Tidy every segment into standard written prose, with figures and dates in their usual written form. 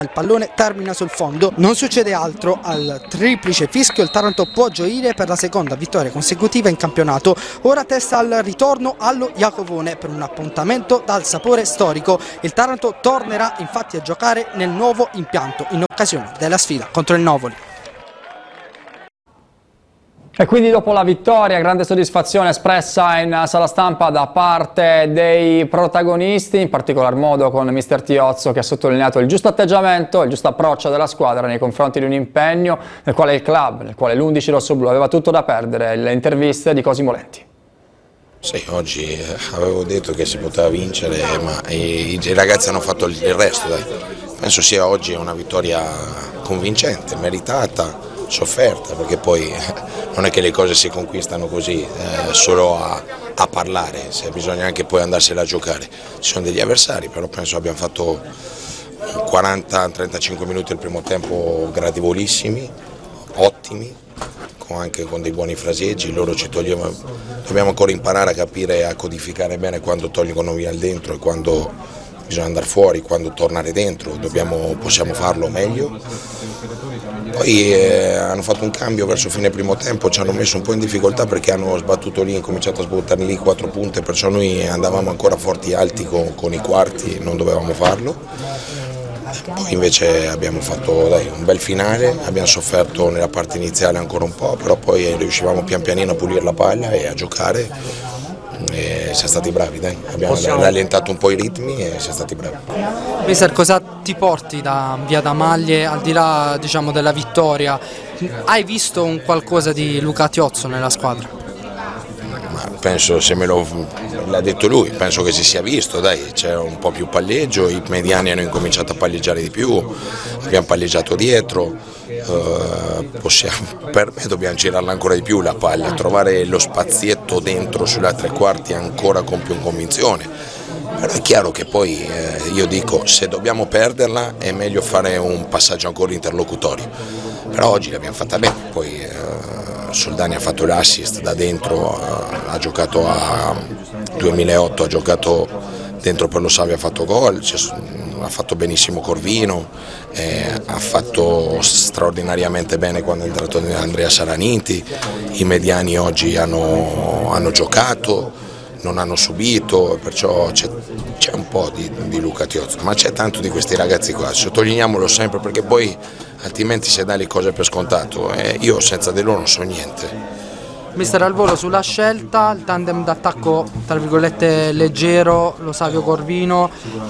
Il pallone termina sul fondo, non succede altro, al triplice fischio il Taranto può gioire per la seconda vittoria consecutiva in campionato. Ora testa al ritorno allo Iacovone per un appuntamento dal sapore storico. Il Taranto tornerà infatti a giocare nel nuovo impianto in occasione della sfida contro il Novoli. E quindi dopo la vittoria, grande soddisfazione espressa in sala stampa da parte dei protagonisti, in particolar modo con mister Tiozzo, che ha sottolineato il giusto atteggiamento, il giusto approccio della squadra nei confronti di un impegno nel quale il club, nel quale l'11 rossoblu aveva tutto da perdere. Le interviste di Cosimo Lenti. Sì, oggi avevo detto che si poteva vincere, ma i ragazzi hanno fatto il resto. Dai. Penso sia oggi una vittoria convincente, meritata, sofferta, perché poi non è che le cose si conquistano così, solo a parlare, bisogna anche poi andarsela a giocare. Ci sono degli avversari, però penso abbiamo fatto 40-35 minuti il primo tempo gradevolissimi, ottimi, anche con dei buoni fraseggi. Loro ci togliamo, dobbiamo ancora imparare a capire e a codificare bene quando tolgono via il dentro e quando bisogna andare fuori, quando tornare dentro, possiamo farlo meglio. Poi hanno fatto un cambio verso fine primo tempo, ci hanno messo un po' in difficoltà perché hanno sbattuto lì, cominciato a sbuttarli lì 4 punte, perciò noi andavamo ancora forti alti con i quarti, non dovevamo farlo. Poi invece abbiamo fatto un bel finale, abbiamo sofferto nella parte iniziale ancora un po', però poi riuscivamo pian pianino a pulire la palla e a giocare. E siamo stati bravi, abbiamo rallentato un po' i ritmi e siamo stati bravi. Mister, cosa ti porti da Via da Maglie, al di là della vittoria? Hai visto un qualcosa di Luca Tiozzo nella squadra? Ma penso, se l'ha detto lui, penso che si sia visto, c'è un po' più palleggio, i mediani hanno incominciato a palleggiare di più, abbiamo palleggiato dietro, per me dobbiamo girarla ancora di più la palla, trovare lo spazietto dentro sulla tre quarti ancora con più convinzione. Però è chiaro che poi io dico, se dobbiamo perderla è meglio fare un passaggio ancora interlocutorio, però oggi l'abbiamo fatta bene, poi Soldani ha fatto l'assist da dentro, ha giocato a 2008, ha giocato dentro per lo Savio, ha fatto gol, ha fatto benissimo Corvino, ha fatto straordinariamente bene quando è entrato Andrea Saraniti, i mediani oggi hanno giocato, non hanno subito, perciò c'è un po' di Luca Tiozzo, ma c'è tanto di questi ragazzi qua, sottolineiamolo sempre perché poi altrimenti si dà le cose per scontato e io senza di loro non so niente. Mister, al volo sulla scelta, il tandem d'attacco tra virgolette leggero, lo Savio Corvino,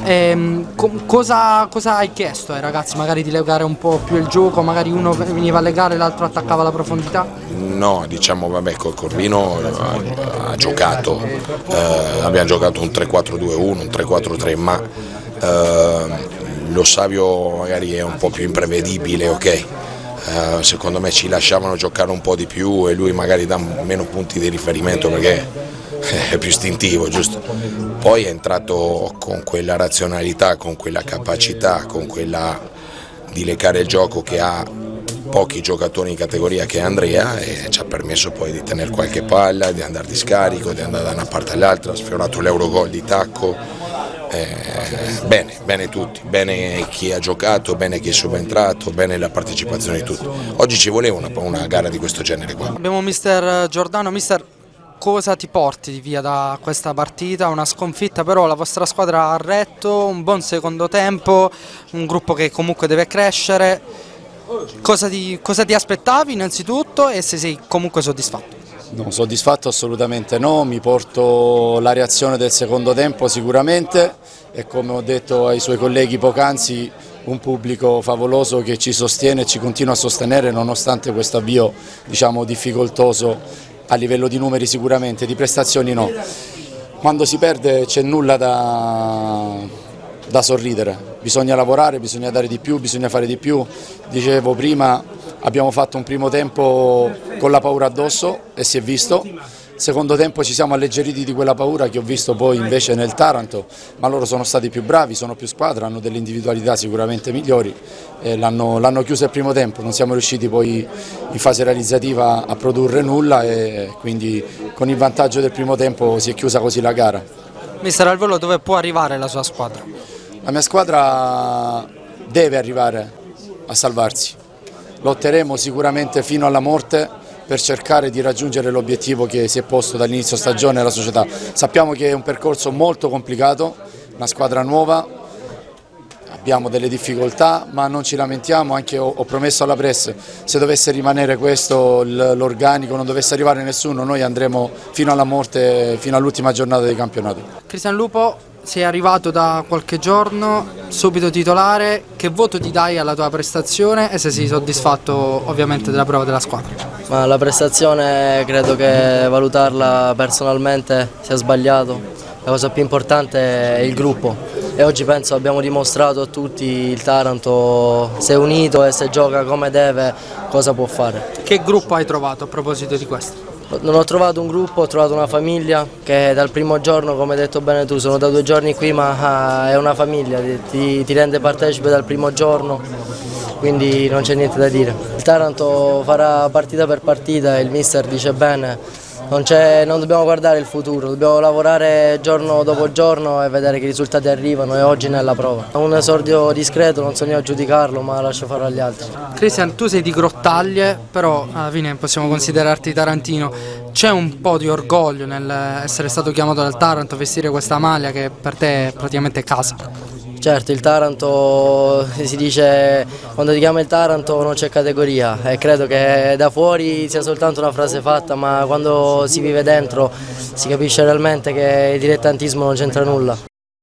cosa hai chiesto ai ragazzi? Magari di legare un po' più il gioco, magari uno veniva a legare e l'altro attaccava la profondità? No, col Corvino ha giocato, abbiamo giocato un 3-4-2-1, un 3-4-3, ma lo Savio magari è un po' più imprevedibile, ok? Secondo me ci lasciavano giocare un po' di più e lui magari dà meno punti di riferimento perché è più istintivo, giusto? Poi è entrato con quella razionalità, con quella capacità, con quella di leccare il gioco che ha pochi giocatori in categoria, che è Andrea, e ci ha permesso poi di tenere qualche palla, di andare di scarico, di andare da una parte all'altra, ha sfiorato l'Eurogol di tacco. Bene tutti, bene chi ha giocato, bene chi è subentrato, bene la partecipazione di tutti. Oggi ci voleva una gara di questo genere qua. Abbiamo mister Giordano. Mister, cosa ti porti via da questa partita? Una sconfitta, però la vostra squadra ha retto, un buon secondo tempo, un gruppo che comunque deve crescere. Cosa ti aspettavi innanzitutto e se sei comunque soddisfatto? No, soddisfatto assolutamente no, mi porto la reazione del secondo tempo sicuramente e, come ho detto ai suoi colleghi poc'anzi, un pubblico favoloso che ci sostiene e ci continua a sostenere nonostante questo avvio difficoltoso a livello di numeri sicuramente, di prestazioni no. Quando si perde c'è nulla da sorridere, bisogna lavorare, bisogna dare di più, bisogna fare di più. Dicevo prima, abbiamo fatto un primo tempo con la paura addosso e si è visto, secondo tempo ci siamo alleggeriti di quella paura che ho visto poi invece nel Taranto, ma loro sono stati più bravi, sono più squadra, hanno delle individualità sicuramente migliori e l'hanno chiuso il primo tempo, non siamo riusciti poi in fase realizzativa a produrre nulla e quindi con il vantaggio del primo tempo si è chiusa così la gara. Mister, al volo dove può arrivare la sua squadra? La mia squadra deve arrivare a salvarsi. Lotteremo sicuramente fino alla morte per cercare di raggiungere l'obiettivo che si è posto dall'inizio stagione la società. Sappiamo che è un percorso molto complicato, una squadra nuova, abbiamo delle difficoltà, ma non ci lamentiamo. Anche ho promesso alla press, se dovesse rimanere questo l'organico, non dovesse arrivare nessuno, noi andremo fino alla morte, fino all'ultima giornata di campionato. Cristian Lupo, sei arrivato da qualche giorno, subito titolare, che voto ti dai alla tua prestazione e se sei soddisfatto ovviamente della prova della squadra? Ma la prestazione credo che valutarla personalmente sia sbagliato, la cosa più importante è il gruppo e oggi penso abbiamo dimostrato a tutti il Taranto, se è unito e se gioca come deve, cosa può fare. Che gruppo hai trovato a proposito di questo? Non ho trovato un gruppo, ho trovato una famiglia che dal primo giorno, come hai detto bene tu, sono da 2 giorni qui, ma è una famiglia, ti rende partecipe dal primo giorno, quindi non c'è niente da dire. Il Taranto farà partita per partita e il mister dice bene, non dobbiamo guardare il futuro, dobbiamo lavorare giorno dopo giorno e vedere che i risultati arrivano e oggi nella prova. Un esordio discreto, non so io a giudicarlo, ma lascio fare agli altri. Cristian, tu sei di Grottaglie, però alla fine possiamo considerarti tarantino. C'è un po' di orgoglio nell'essere stato chiamato dal Taranto a vestire questa maglia che per te è praticamente casa? Certo, il Taranto, si dice, quando ti chiama il Taranto non c'è categoria e credo che da fuori sia soltanto una frase fatta, ma quando si vive dentro si capisce realmente che il dilettantismo non c'entra nulla.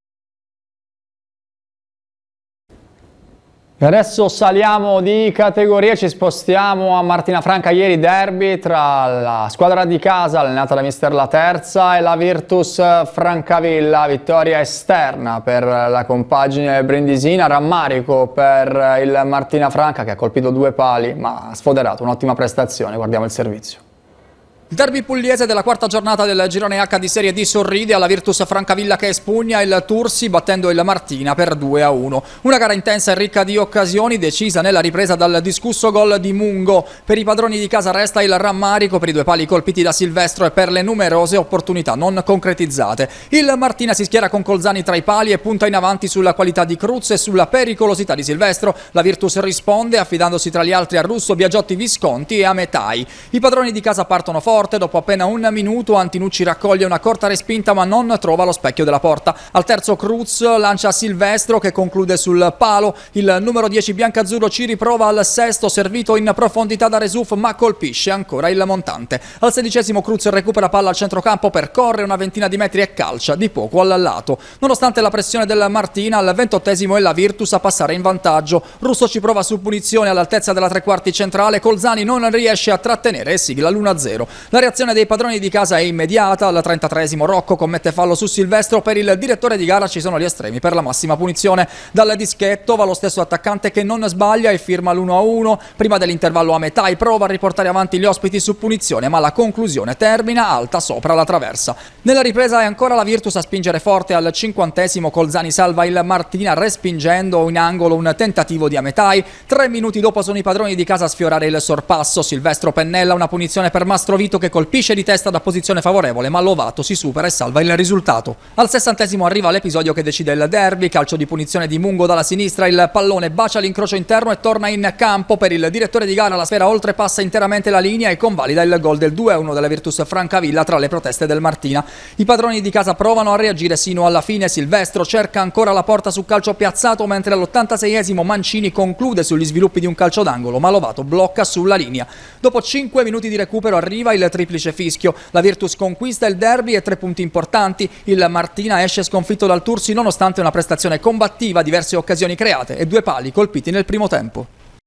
E adesso saliamo di categoria, ci spostiamo a Martinafranca. Ieri derby tra la squadra di casa allenata da mister La Terza e la Virtus Francavilla, vittoria esterna per la compagine brindisina, rammarico per il Martinafranca che ha colpito 2 pali ma ha sfoderato, un'ottima prestazione, guardiamo il servizio. Il derby pugliese della 4ª giornata del girone H di Serie D sorride alla Virtus Francavilla che espugna il Tursi battendo il Martina per 2-1. Una gara intensa e ricca di occasioni, decisa nella ripresa dal discusso gol di Mungo. Per i padroni di casa resta il rammarico per i 2 pali colpiti da Silvestro e per le numerose opportunità non concretizzate. Il Martina si schiera con Colzani tra i pali e punta in avanti sulla qualità di Cruz e sulla pericolosità di Silvestro. La Virtus risponde affidandosi tra gli altri a Russo, Biagiotti, Visconti e Ametai. I padroni di casa partono forte. Dopo appena 1 minuto Antinucci raccoglie una corta respinta ma non trova lo specchio della porta. Al terzo Cruz lancia Silvestro che conclude sul palo. Il numero 10 biancazzurro ci riprova al sesto, servito in profondità da Resuf ma colpisce ancora il montante. Al 16° Cruz recupera palla al centrocampo, percorre una ventina di metri e calcia di poco al lato. Nonostante la pressione del Martina, al 28° è la Virtus a passare in vantaggio. Russo ci prova su punizione all'altezza della 3/4 centrale, Colzani non riesce a trattenere e sigla l'1-0. La reazione dei padroni di casa è immediata. Al 33° Rocco commette fallo su Silvestro. Per il direttore di gara ci sono gli estremi per la massima punizione. Dal dischetto va lo stesso attaccante che non sbaglia e firma l'1-1. Prima dell'intervallo Ametai prova a riportare avanti gli ospiti su punizione, ma la conclusione termina alta sopra la traversa. Nella ripresa è ancora la Virtus a spingere forte. Al 50° Colzani salva il Martina respingendo in angolo un tentativo di Ametai. 3 minuti dopo sono i padroni di casa a sfiorare il sorpasso. Silvestro pennella una punizione per Mastrovito che colpisce di testa da posizione favorevole, ma Lovato si supera e salva il risultato. Al 60° arriva l'episodio che decide il derby, calcio di punizione di Mungo dalla sinistra, il pallone bacia l'incrocio interno e torna in campo. Per il direttore di gara la sfera oltrepassa interamente la linea e convalida il gol del 2-1 della Virtus Francavilla tra le proteste del Martina. I padroni di casa provano a reagire sino alla fine. Silvestro cerca ancora la porta su calcio piazzato, mentre all'86° Mancini conclude sugli sviluppi di un calcio d'angolo, ma Lovato blocca sulla linea. Dopo 5 minuti di recupero arriva il triplice fischio. La Virtus conquista il derby e 3 punti importanti. Il Martina esce sconfitto dal Tursi nonostante una prestazione combattiva, diverse occasioni create e 2 pali colpiti nel primo tempo.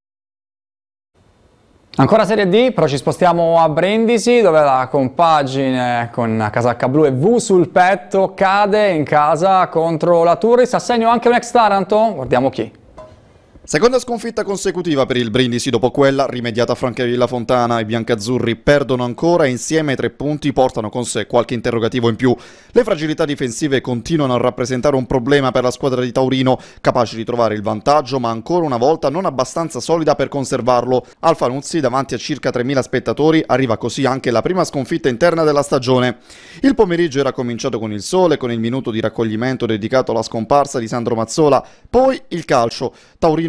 Ancora Serie D, però ci spostiamo a Brindisi dove la compagine con casacca blu e V sul petto cade in casa contro la Turris. A segno anche un ex Taranto? Guardiamo chi. Seconda sconfitta consecutiva per il Brindisi dopo quella rimediata a Francavilla Fontana. I biancazzurri perdono ancora e insieme ai 3 punti portano con sé qualche interrogativo in più. Le fragilità difensive continuano a rappresentare un problema per la squadra di Taurino, capace di trovare il vantaggio ma ancora una volta non abbastanza solida per conservarlo. Al Fanuzzi, davanti a circa 3.000 spettatori, arriva così anche la prima sconfitta interna della stagione. Il pomeriggio era cominciato con il sole, con il minuto di raccoglimento dedicato alla scomparsa di Sandro Mazzola, poi il calcio. Taurino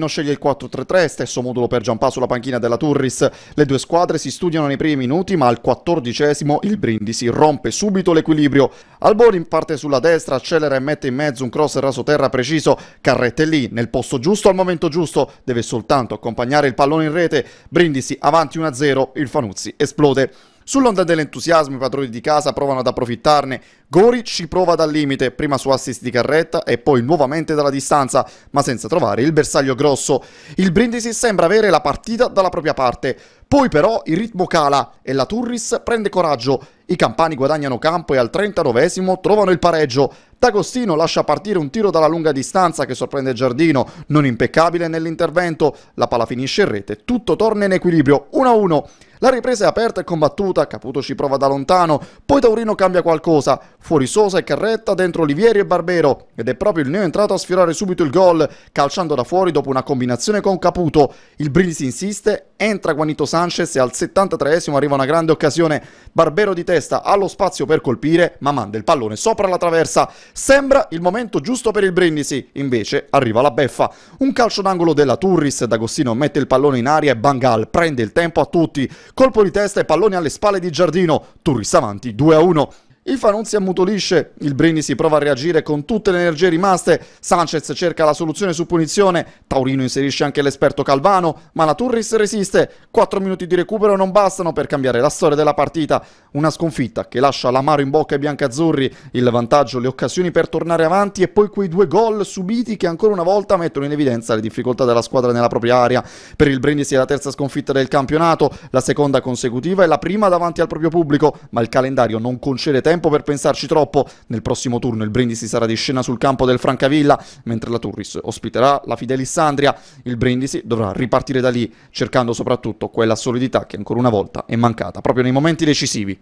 Taurino sceglie il 4-3-3, stesso modulo per Giampà sulla panchina della Turris. Le due squadre si studiano nei primi minuti, ma al 14° il Brindisi rompe subito l'equilibrio. Alboni parte sulla destra, accelera e mette in mezzo un cross rasoterra preciso. Carrette lì, nel posto giusto al momento giusto, deve soltanto accompagnare il pallone in rete. Brindisi avanti 1-0, il Fanuzzi esplode. Sull'onda dell'entusiasmo i padroni di casa provano ad approfittarne. Gori ci prova dal limite, prima su assist di Carretta e poi nuovamente dalla distanza, ma senza trovare il bersaglio grosso. Il Brindisi sembra avere la partita dalla propria parte. Poi però il ritmo cala e la Turris prende coraggio. I campani guadagnano campo e al 39° trovano il pareggio. D'Agostino lascia partire un tiro dalla lunga distanza che sorprende Giardino, non impeccabile nell'intervento. La palla finisce in rete, tutto torna in equilibrio, 1-1. La ripresa è aperta e combattuta, Caputo ci prova da lontano, poi Taurino cambia qualcosa. Fuori Sosa e Carretta, dentro Olivieri e Barbero. Ed è proprio il neo entrato a sfiorare subito il gol, calciando da fuori dopo una combinazione con Caputo. Il Brindisi insiste, entra Juanito Sanchez e al 73° arriva una grande occasione. Barbero di testa ha lo spazio per colpire, ma manda il pallone sopra la traversa. Sembra il momento giusto per il Brindisi, invece arriva la beffa. Un calcio d'angolo della Turris, D'Agostino mette il pallone in aria e Bangal prende il tempo a tutti. Colpo di testa e pallone alle spalle di Giardino, Turris avanti 2-1. Il Fanuzzi ammutolisce, il Brindisi prova a reagire con tutte le energie rimaste, Sanchez cerca la soluzione su punizione, Taurino inserisce anche l'esperto Calvano, ma la Turris resiste, 4 minuti di recupero non bastano per cambiare la storia della partita, una sconfitta che lascia l'amaro in bocca ai biancazzurri, il vantaggio, le occasioni per tornare avanti e poi quei 2 gol subiti che ancora una volta mettono in evidenza le difficoltà della squadra nella propria area. Per il Brindisi è la terza sconfitta del campionato, la seconda consecutiva e la prima davanti al proprio pubblico, ma il calendario non concede tempo per pensarci troppo. Nel prossimo turno il Brindisi sarà di scena sul campo del Francavilla, mentre la Turris ospiterà la Fidelissandria. Il Brindisi dovrà ripartire da lì, cercando soprattutto quella solidità che ancora una volta è mancata proprio nei momenti decisivi.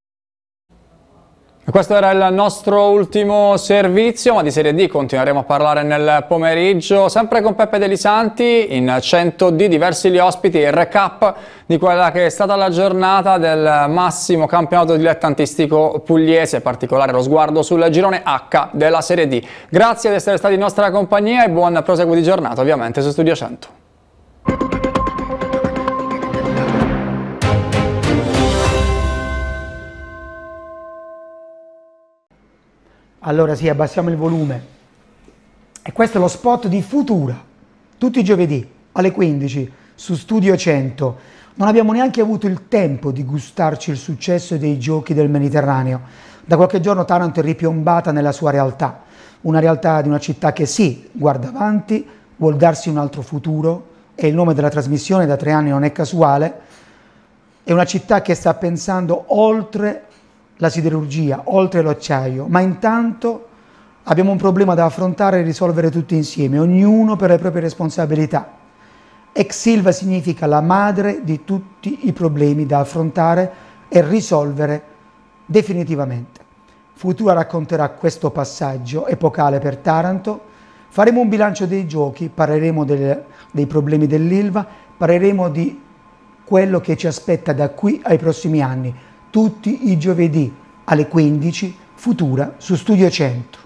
Questo era il nostro ultimo servizio, ma di Serie D continueremo a parlare nel pomeriggio, sempre con Peppe Delisanti, in 100D diversi gli ospiti, il recap di quella che è stata la giornata del massimo campionato dilettantistico pugliese, in particolare lo sguardo sul girone H della Serie D. Grazie di essere stati in nostra compagnia e buon proseguo di giornata ovviamente su Studio 100. Allora sì, abbassiamo il volume. E questo è lo spot di Futura, tutti i giovedì alle 15 su Studio 100. Non abbiamo neanche avuto il tempo di gustarci il successo dei giochi del Mediterraneo. Da qualche giorno Taranto è ripiombata nella sua realtà, una realtà di una città che sì, guarda avanti, vuol darsi un altro futuro, e il nome della trasmissione da 3 anni non è casuale. È una città che sta pensando oltre la siderurgia, oltre l'acciaio, ma intanto abbiamo un problema da affrontare e risolvere tutti insieme, ognuno per le proprie responsabilità. Ex Silva significa la madre di tutti i problemi da affrontare e risolvere definitivamente. Futura racconterà questo passaggio epocale per Taranto, faremo un bilancio dei giochi, parleremo dei problemi dell'Ilva, parleremo di quello che ci aspetta da qui ai prossimi anni. Tutti i giovedì alle 15, Futura su Studio 100.